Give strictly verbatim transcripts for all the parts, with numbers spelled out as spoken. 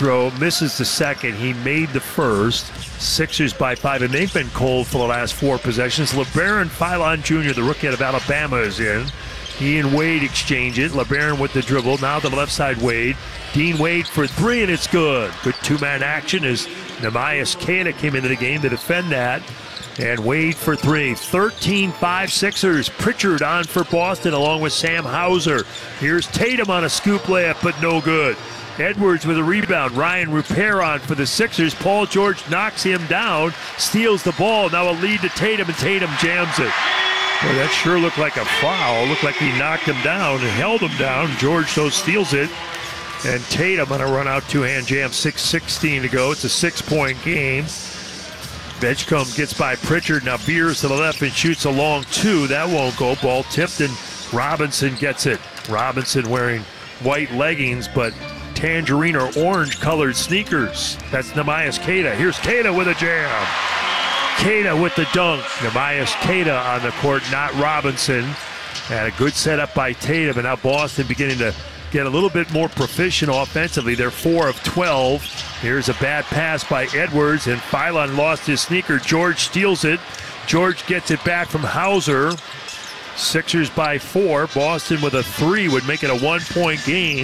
throw, misses the second. He made the first. Sixers by five, and they've been cold for the last four possessions. LeBaron Philon Junior, the rookie out of Alabama, is in. He and Wade exchange it. LeBaron with the dribble. Now the left side, Wade. Dean Wade for three, and it's good. Good two-man action as Neemias Queta came into the game to defend that. And Wade for three. thirteen five Sixers. Pritchard on for Boston along with Sam Hauser. Here's Tatum on a scoop layup, but no good. Edwards with a rebound. Ryan Rupert on for the Sixers. Paul George knocks him down, steals the ball. Now a lead to Tatum, and Tatum jams it. Well, that sure looked like a foul. Looked like he knocked him down and held him down. George so steals it. And Tatum on a run-out two-hand jam. six sixteen to go. It's a six-point game. Edgecombe gets by Pritchard. Now Beers to the left and shoots a long two. That won't go. Ball tipped, and Robinson gets it. Robinson wearing white leggings, but tangerine or orange colored sneakers. That's Neemias Queta. Here's Queta with a jam. Queta with the dunk. Neemias Queta on the court, not Robinson. And a good setup by Tatum, and now Boston beginning to get a little bit more proficient offensively. They're four of twelve. Here's a bad pass by Edwards, and Philon lost his sneaker. George steals it. George gets it back from Hauser. Sixers by four. Boston with a three would make it a one-point game.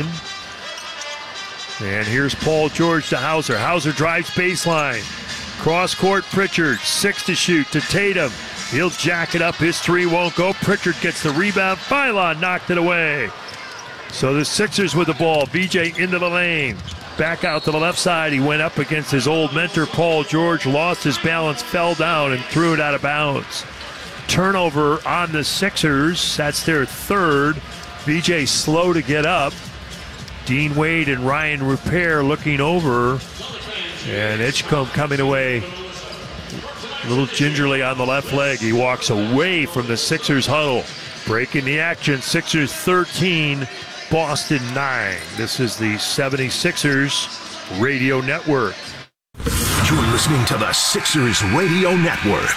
And here's Paul George to Hauser. Hauser drives baseline. Cross-court Pritchard. Six to shoot to Tatum. He'll jack it up. His three won't go. Pritchard gets the rebound. Philon knocked it away. So the Sixers with the ball. V J into the lane. Back out to the left side. He went up against his old mentor, Paul George. Lost his balance, fell down, and threw it out of bounds. Turnover on the Sixers. That's their third. V J slow to get up. Dean Wade and Ryan Rupert looking over. And Edgecombe coming away a little gingerly on the left leg. He walks away from the Sixers huddle. Breaking the action, Sixers thirteen, Boston nine. This is the seventy-sixers Radio Network. You're listening to the Sixers Radio Network.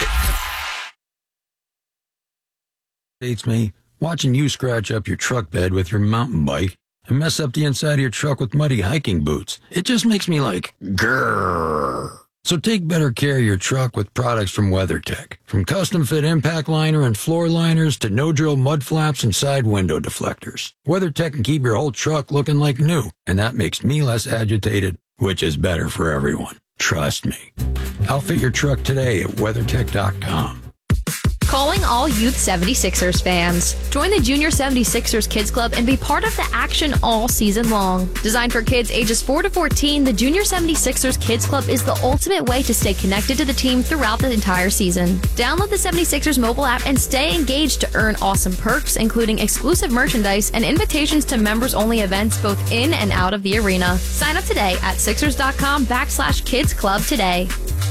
Hates me watching you scratch up your truck bed with your mountain bike and mess up the inside of your truck with muddy hiking boots. It just makes me like, grrr. So take better care of your truck with products from WeatherTech. From custom-fit impact liner and floor liners to no-drill mud flaps and side window deflectors. WeatherTech can keep your whole truck looking like new, and that makes me less agitated, which is better for everyone. Trust me. Outfit your truck today at WeatherTech dot com. Calling all Youth seventy-sixers fans. Join the Junior seventy-sixers Kids Club and be part of the action all season long. Designed for kids ages four to fourteen, the Junior seventy-sixers Kids Club is the ultimate way to stay connected to the team throughout the entire season. Download the seventy-sixers mobile app and stay engaged to earn awesome perks, including exclusive merchandise and invitations to members-only events both in and out of the arena. Sign up today at Sixers.com backslash Kids Club today.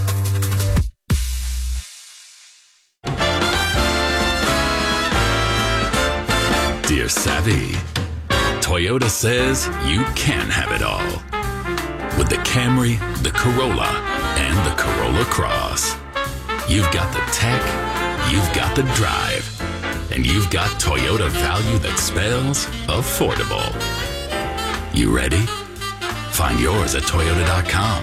Dear Savvy, Toyota says you can have it all. With the Camry, the Corolla, and the Corolla Cross. You've got the tech, you've got the drive, and you've got Toyota value that spells affordable. You ready? Find yours at Toyota dot com.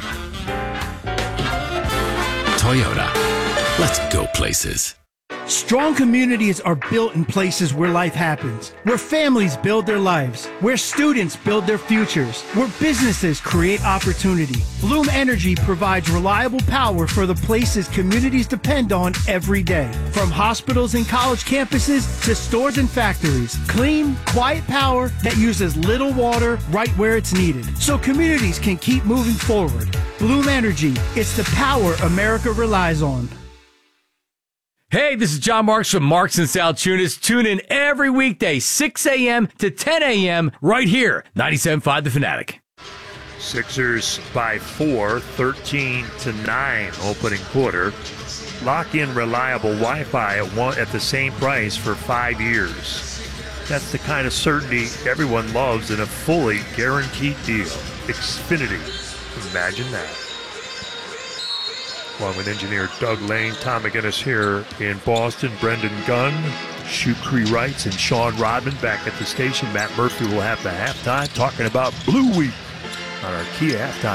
Toyota, let's go places. Strong communities are built in places where life happens, where families build their lives, where students build their futures, where businesses create opportunity. Bloom Energy provides reliable power for the places communities depend on every day. From hospitals and college campuses to stores and factories, clean, quiet power that uses little water right where it's needed, so communities can keep moving forward. Bloom Energy, it's the power America relies on. Hey, this is John Marks from Marks and South Tunis. Tune in every weekday, six a.m. to ten a.m. right here, ninety-seven point five The Fanatic. Sixers by four, thirteen to nine opening quarter. Lock in reliable Wi-Fi at, one, at the same price for five years. That's the kind of certainty everyone loves in a fully guaranteed deal. Xfinity. Imagine that. Along with engineer Doug Lane, Tom McGinnis here in Boston, Brendan Gunn, Shukri Wrights, and Sean Rodman back at the station. Matt Murphy will have the halftime talking about Blue Week on our Kia halftime.